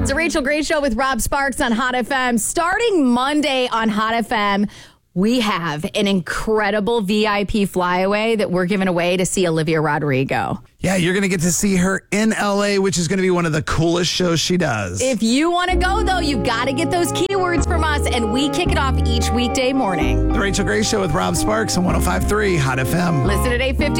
It's a Rachel Gray Show with Rob Sparks on Hot FM. Starting Monday on Hot FM, we have an incredible VIP flyaway that we're giving away to see Olivia Rodrigo. Yeah, you're going to get to see her in LA, which is going to be one of the coolest shows she does. If you want to go, though, you got to get those keywords from us, and we kick it off each weekday morning. The Rachel Gray Show with Rob Sparks on 105.3 Hot FM. Listen at 8:50.